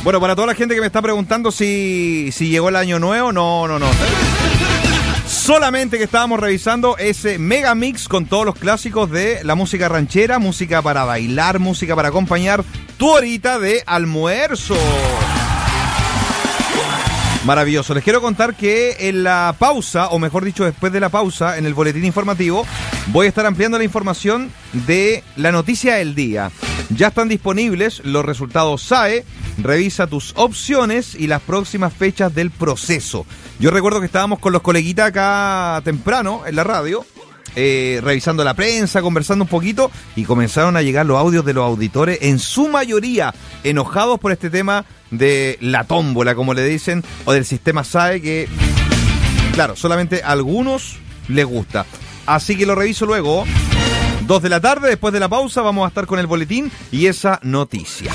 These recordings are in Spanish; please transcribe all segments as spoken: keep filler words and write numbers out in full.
Bueno, para toda la gente que me está preguntando si, si llegó el año nuevo, no, no, no. Solamente que estábamos revisando ese mega mix con todos los clásicos de la música ranchera, música para bailar, música para acompañar tu horita de almuerzo. Maravilloso. Les quiero contar que en la pausa, o mejor dicho, después de la pausa, en el boletín informativo, voy a estar ampliando la información de la noticia del día. Ya están disponibles los resultados S A E. Revisa tus opciones y las próximas fechas del proceso. Yo recuerdo que estábamos con los coleguitas acá temprano en la radio, eh, revisando la prensa, conversando un poquito, y comenzaron a llegar los audios de los auditores, en su mayoría enojados por este tema de la tómbola, como le dicen, o del sistema S A E, que, claro, solamente a algunos les gusta. Así que lo reviso luego. Dos de la tarde, después de la pausa, vamos a estar con el boletín y esa noticia.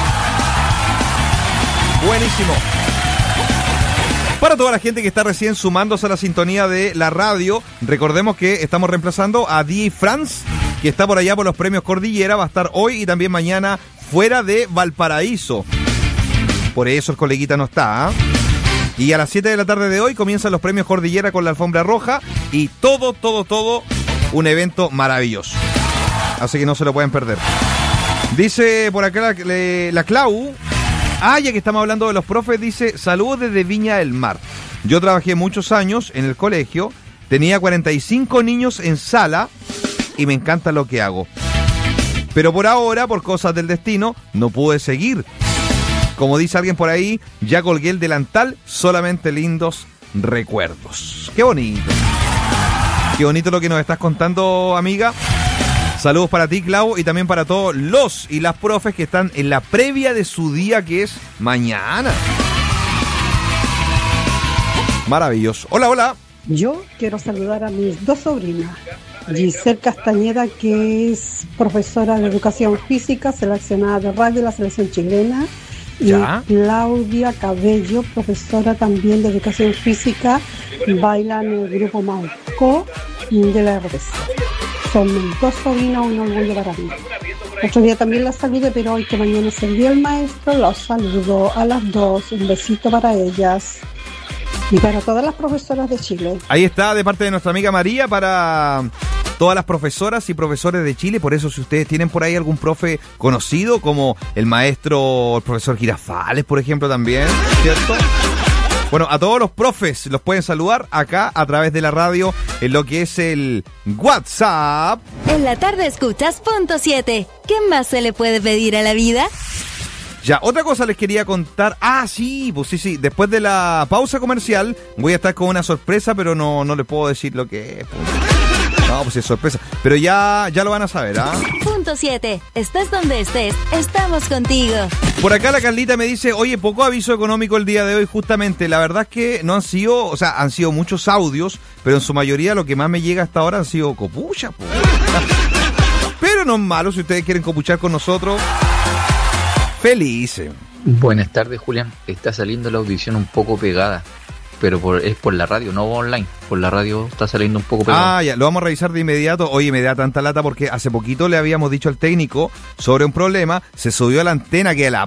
Buenísimo. Para toda la gente que está recién sumándose a la sintonía de la radio, recordemos que estamos reemplazando a D J Franz, que está por allá por los premios Cordillera, va a estar hoy y también mañana fuera de Valparaíso. Por eso el coleguita no está, ¿eh? Y a las siete de la tarde de hoy comienzan los premios Cordillera con la alfombra roja y todo, todo, todo un evento maravilloso. Así que no se lo pueden perder. Dice por acá la, la Clau. Ah, ya que estamos hablando de los profes, dice: saludos desde Viña del Mar. Yo trabajé muchos años en el colegio, tenía cuarenta y cinco niños en sala y me encanta lo que hago. Pero por ahora, por cosas del destino, no pude seguir. Como dice alguien por ahí, ya colgué el delantal, solamente lindos recuerdos. Qué bonito. Qué bonito lo que nos estás contando, amiga. Saludos para ti, Clau, y también para todos los y las profes que están en la previa de su día, que es mañana. Maravilloso. Hola, hola. Yo quiero saludar a mis dos sobrinas. Giselle Castañeda, que es profesora de educación física, seleccionada de radio de la selección chilena. ¿Ya? Y Claudia Cabello, profesora también de educación física, baila en el grupo Mauco de la R T C. Son mis dos sobrinas, un orgullo para mí. Otro día también las saludé, pero hoy que mañana es el día del maestro, los saludo a las dos. Un besito para ellas y para todas las profesoras de Chile. Ahí está, de parte de nuestra amiga María, para todas las profesoras y profesores de Chile. Por eso, si ustedes tienen por ahí algún profe conocido, como el maestro, el profesor Girafales, por ejemplo, también, ¿cierto? Bueno, a todos los profes los pueden saludar acá a través de la radio en lo que es el WhatsApp. En la tarde escuchas punto siete. ¿Qué más se le puede pedir a la vida? Ya, otra cosa les quería contar. Ah, sí, pues sí, sí. Después de la pausa comercial voy a estar con una sorpresa, pero no, no les puedo decir lo que es. Pues. No, pues es sorpresa. Pero ya, ya lo van a saber, ¿ah? Punto siete. Estés donde estés, estamos contigo. Por acá la Carlita me dice: oye, poco aviso económico el día de hoy, justamente. La verdad es que no han sido, o sea, han sido muchos audios, pero en su mayoría lo que más me llega hasta ahora han sido copuchas, pues. Pero no es malo, si ustedes quieren copuchar con nosotros, felices. Buenas tardes, Julián. Está saliendo la audición un poco pegada, pero por, es por la radio, no online. Por la radio está saliendo un poco pegada. Ah, ya, lo vamos a revisar de inmediato. Oye, me da tanta lata porque hace poquito le habíamos dicho al técnico sobre un problema, se subió a la antena que la